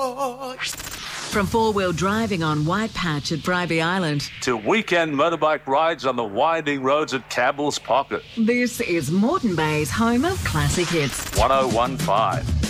From four-wheel driving on White Patch at Bribie Island to weekend motorbike rides on the winding roads at Campbell's Pocket. This is Moreton Bay's home of classic hits. 1015